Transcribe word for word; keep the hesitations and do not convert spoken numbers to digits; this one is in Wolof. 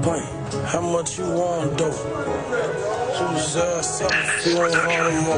pint. How much you want, though? Choose yourself, feeling on them.